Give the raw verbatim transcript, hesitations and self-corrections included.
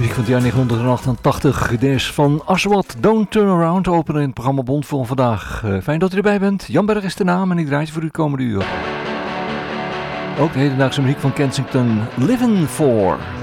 Muziek van het jaar negentien achtentachtig. Dit is van Aswad, Don't Turn Around, openen in het programma Bond voor vandaag. Uh, fijn dat u erbij bent. Jan Berg is de naam en ik draai voor u het komende uur. Ook de hedendaagse muziek van Kensington, Living For.